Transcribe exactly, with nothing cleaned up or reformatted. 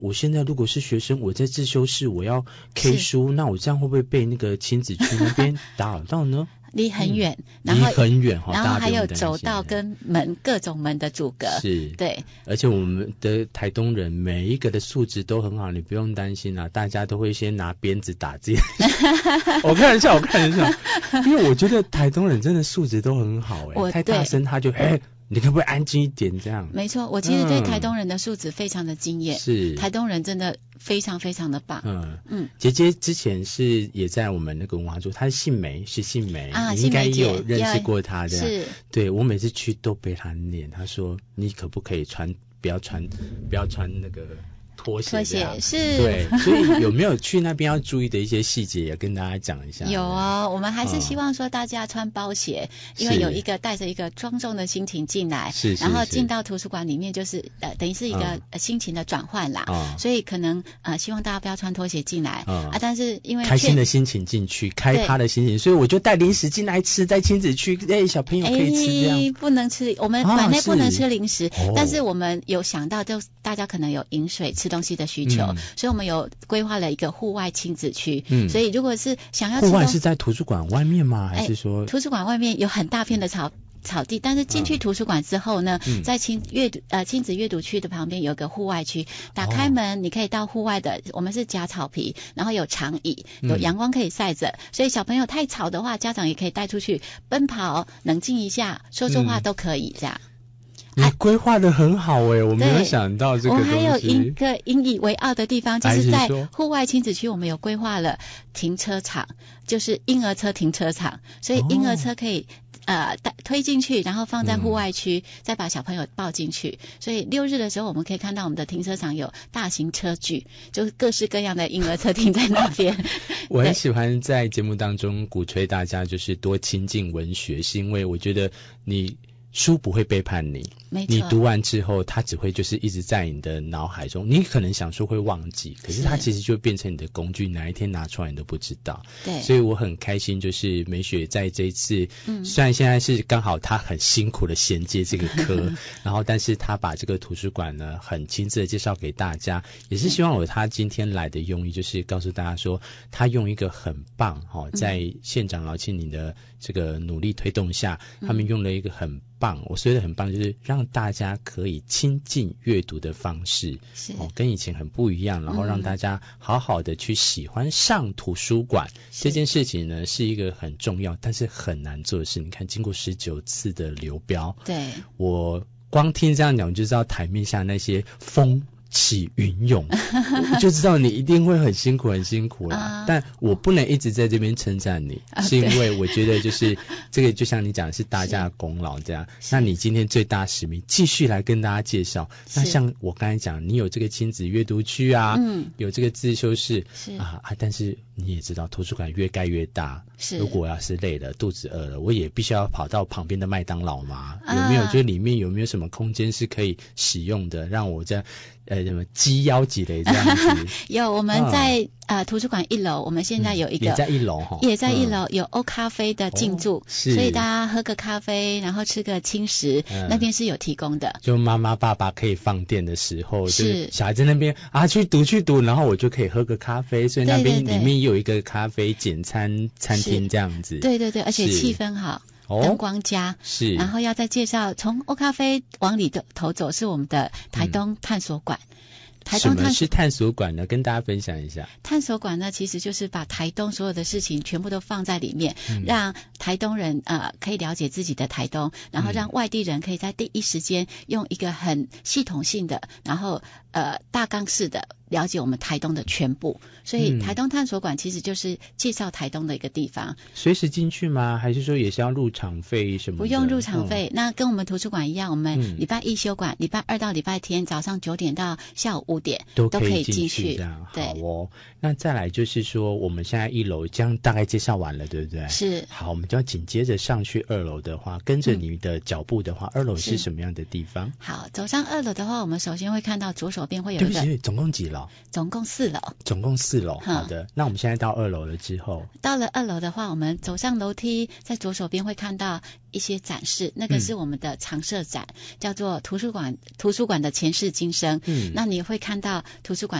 我现在如果是学生，我在自修室我要 K 书，那我这样会不会被那个亲子区那边打扰到呢？ 离很远、嗯， 然后离很远哈， 然后还有走道跟门各种门的阻隔， 是， 对。 而且我们的台东人每一个的素质都很好，你不用担心啊，大家都会先拿鞭子打自己。我开玩笑，我开玩笑，因为我觉得台东人真的素质都很好哎、欸，太大声他就哎。你可不可以安静一点？这样没错，我其实对台东人的素质非常的惊艳、嗯， 是台东人真的非常非常的棒。 嗯嗯，姐姐之前是也在我们那个文化处，她是姓梅，是姓梅， 啊， 你应该也有认识过她的。 是， 对我每次去都被她念，她说你可不可以穿，不要穿，不要穿那个。拖鞋， 拖鞋是， 对，所以有没有去那边要注意的一些细节，也跟大家讲一下。 有啊、哦，我们还是希望说大家穿包鞋，嗯、因为有一个带着一个庄重的心情进来， 是， 然后进到图书馆里面就是呃等于是一个、嗯呃、心情的转换啦、嗯，所以可能呃希望大家不要穿拖鞋进来、嗯、啊，但是因为开心的心情进去，开趴的心情，所以我就带零食进来吃，在亲子区，哎，小朋友可以吃这样， 哎、不能吃，我们馆内不能吃零食、啊，但是我们有想到，就大家可能有饮水、吃东西的需求。嗯所以我们有规划了一个户外亲子区、嗯，所以如果是想要户外是在图书馆外面吗？还是说、 欸、图书馆外面有很大片的草草地，但是进去图书馆之后呢，嗯、在亲阅读呃亲子阅读区的旁边有个户外区，打开门、哦、你可以到户外的，我们是假草皮，然后有长椅，有阳光可以晒着、嗯，所以小朋友太吵的话，家长也可以带出去奔跑，冷静一下，说说话都可以这样。嗯你规划的很好哎、欸，我没有想到这个东西。 我还有一个引以为傲的地方，就是在户外亲子区，我们有规划了停车场，就是婴儿车停车场，所以婴儿车可以、哦、呃推进去，然后放在户外区、嗯，再把小朋友抱进去。所以六日的时候，我们可以看到我们的停车场有大型车距，就是各式各样的婴儿车停在那边。 我很喜欢在节目当中鼓吹大家就是多亲近文学，是因为我觉得你。书不会背叛你，你读完之后它只会就是一直在你的脑海中，你可能想说会忘记，可是它其实就变成你的工具，哪一天拿出来你都不知道。 对， 所以我很开心就是美雪在这一次、嗯、虽然现在是刚好她很辛苦的衔接这个科然后但是她把这个图书馆呢很亲自的介绍给大家，也是希望有她今天来的用意，就是告诉大家说她用一个很棒、哦、在县长劳庆宁的这个努力推动下、嗯、他们用了一个很棒，我说的很棒，就是让大家可以亲近阅读的方式， 是、 哦、跟以前很不一样，然后让大家好好的去喜欢上图书馆、嗯、这件事情呢是一个很重要但是很难做的事。你看经过十九次的流标， 对， 我光听这样讲我就知道台面下那些风起云涌我就知道你一定会很辛苦很辛苦啦、啊、但我不能一直在这边称赞你、啊、是因为我觉得就是这个就像你讲的是大家的功劳这样，那你今天最大使命继续来跟大家介绍。那像我刚才讲你有这个亲子阅读区啊，嗯，有这个自修室啊啊，但是你也知道图书馆越盖越大，是如果要是累了肚子饿了，我也必须要跑到旁边的麦当劳嘛、啊、有没有就里面有没有什么空间是可以使用的，让我在呃，什么鸡腰几类这样子？ 有，我们在、啊、呃图书馆一楼，我们现在有一个、嗯、 也在一楼哈， 也在一楼、嗯、有欧咖啡的进驻、哦，所以大家喝个咖啡，然后吃个轻食，嗯、那边是有提供的。 就妈妈爸爸可以放电的时候，是小孩在那边啊去读去读，然后我就可以喝个咖啡，所以那边里面有一个咖啡简餐餐厅这样子。 对对对，而且气氛好。灯光佳、哦、是，然后要再介绍从欧咖啡往里头走是我们的台东探索馆、嗯、台东探什么是探索馆呢？跟大家分享一下。 探索馆呢其实就是把台东所有的事情全部都放在里面、嗯、让台东人呃可以了解自己的台东，然后让外地人可以在第一时间用一个很系统性的然后呃大纲式的了解我们台东的全部，所以台东探索馆其实就是介绍台东的一个地方。 随时进去吗？还是说也是要入场费什么的？ 不用入场费、嗯、那跟我们图书馆一样，我们礼拜一休馆，礼、嗯、拜二到礼拜天早上九点到下午五点都可以进去， 这样对。 好哦。那再来就是说我们现在一楼这样大概介绍完了对不对？ 是。 好，我们就要紧接着上去二楼的话，跟着你的脚步的话、嗯、二楼是什么样的地方？ 好，走上二楼的话，我们首先会看到左手边会有一个， 对不起，总共几楼？ 楼？ 总共四楼。 总共四楼，好的。那我们现在到二楼了之后， 到了二楼的话，我们走上楼梯，在左手边会看到一些展示，那个是我们的常设展，嗯、叫做图书馆图书馆的前世今生。嗯，那你会看到图书馆